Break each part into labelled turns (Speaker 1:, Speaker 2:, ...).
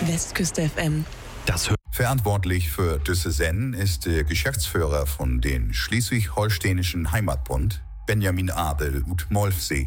Speaker 1: Westküste FM.
Speaker 2: Verantwortlich für diese Sendung ist der Geschäftsführer von den Schleswig-Holsteinischen Heimatbund, Benjamin Abel und Molfsee.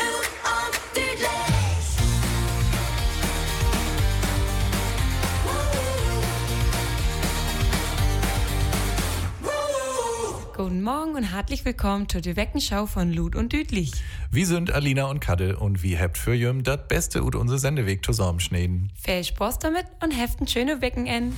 Speaker 3: Guten Morgen und herzlich willkommen zur Weckenschau von Lud und Düdlich.
Speaker 4: Wir sind Alina und Kadde und wie habt für jüm das Beste ut unser Sendeweg zusammenschneiden.
Speaker 3: Viel Spaß damit und habt ein schönes Wochenende.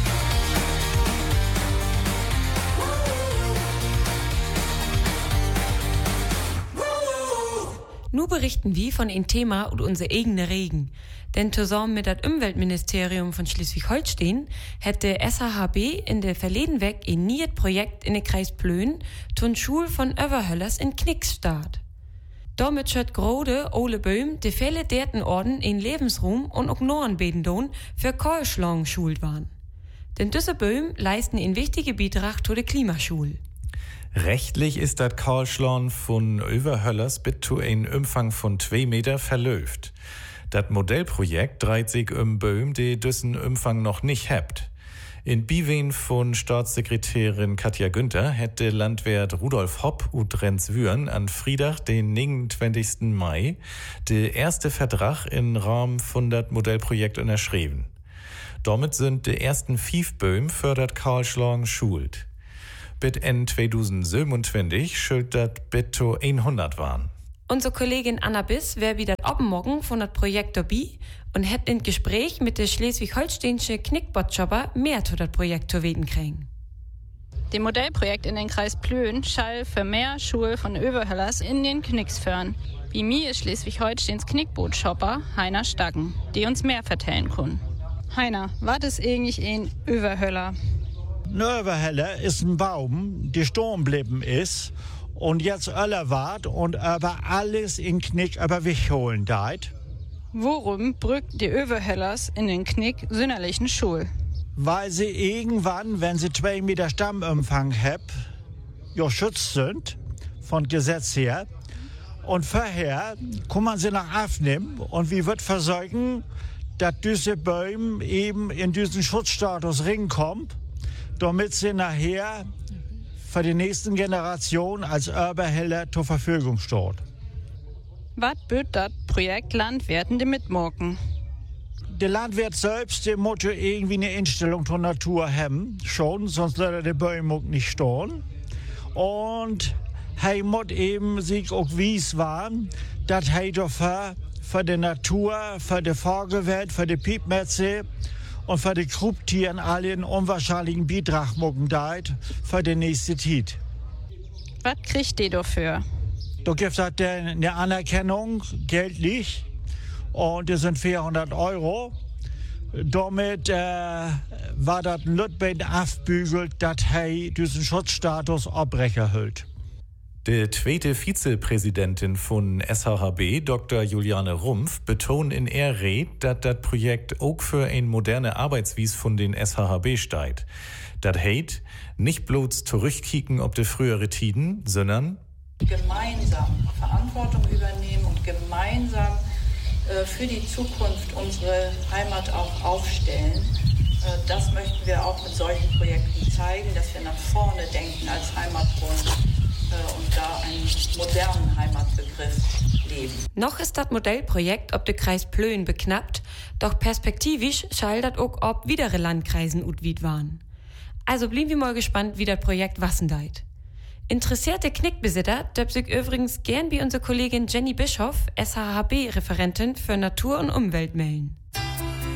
Speaker 3: Nu berichten wir von einem Thema und unser eigener Regen. Denn zusammen mit dem Umweltministerium von Schleswig-Holstein hätte SHHB in der verleden Weg ein neues Projekt in den Kreis Plön zur Schule von Överhöllers in Knicks start. Damit schött grode Ole Böhm die viele derten Orden in Lebensraum und auch Nornbeden für Kahlschlangen schult waren. Denn diese Böhm leisten einen wichtigen Beitrag zu der Klimaschule.
Speaker 4: Rechtlich ist das Kahlschlan von Överhöllers bis zu einem Umfang von 2 Meter verlöft. Das Modellprojekt dreht sich Böhm, die diesen Umfang noch nicht habt. In Biwen von Staatssekretärin Katja Günther hätte Landwirt Rudolf Hopp und Renz Würen an Friedach, den 29. Mai, der erste Vertrag im Rahmen von das Modellprojekt unterschrieben. Damit sind die ersten 5 Böhm für das Kahlschlan schult. Bis in 2027 schuld das bis zu 100 waren.
Speaker 3: Unsere Kollegin Anna Biss wäre wieder abmorgen von das Projekt dabei und hätte in Gespräch mit der schleswig-holsteinische Knickbotschopper mehr zu das Projekt zu reden kriegen.
Speaker 5: Dem Modellprojekt in den Kreis Plön schall für mehr Schule von Överhöllers in den Knicks föhren. Wie mir ist Schleswig-Holsteins Knickbootschopper Heiner Staggen, die uns mehr vertellen können. Heiner, was ist eigentlich ein Överhöller?
Speaker 6: Ein Överhöller ist ein Baum, der stehen geblieben ist und jetzt öller wart und aber alles in Knick über Weg holen deit.
Speaker 5: Worum brückt die Överhöllers in den Knick sünderlichen Schul?
Speaker 6: Weil sie irgendwann, wenn sie 2 Meter Stammumfang haben, ja schützt sind, von Gesetz her. Und vorher kann man sie noch aufnehmen und wie wird versorgen, dass diese Bäume eben in diesen Schutzstatus rinkommt, damit sie nachher für die nächsten Generationen als Överhöller zur Verfügung steht.
Speaker 5: Was wird das Projekt Landwirten die mitmachen?
Speaker 6: Der Landwirt selbst, der muss ja irgendwie eine Einstellung zur Natur haben, schon, sonst würde der Bäume nicht stehen. Und er muss eben sich auch wies waren, dass er dafür für die Natur, für die Vogelwelt, für die Piepmetze und für die Kruptieren alle einen unwahrscheinlichen Beitrag machen deit für die nächste Zeit.
Speaker 5: Was kriegt ihr dafür?
Speaker 6: Da gibt es eine Anerkennung, geldlich, und das sind 400 €. Damit war das Lütbein aufbügelt, dass er diesen Schutzstatus abbrechen hält.
Speaker 4: Die zweite Vizepräsidentin von SHHB, Dr. Juliane Rumpf, betont in ihrer Rede, dass das Projekt auch für eine moderne Arbeitsweise von den SHHB steht. Das heißt, nicht bloß zurückkicken auf die frühere Tiden, sondern
Speaker 7: gemeinsam Verantwortung übernehmen und gemeinsam für die Zukunft unsere Heimat auch aufstellen. Das möchten wir auch mit solchen Projekten zeigen, dass wir nach vorne denken als Heimatbund und da einen modernen Heimatbegriff leben.
Speaker 3: Noch ist das Modellprojekt ob der Kreis Plön beknappt, doch perspektivisch schall das auch ob widere Landkreisen utwid waren. Also blieben wir mal gespannt, wie das Projekt wassen deit. Interessierte Knickbesitzer dürfen sich übrigens gern bei unserer Kollegin Jenny Bischoff, SHHB-Referentin für Natur und Umwelt, melden.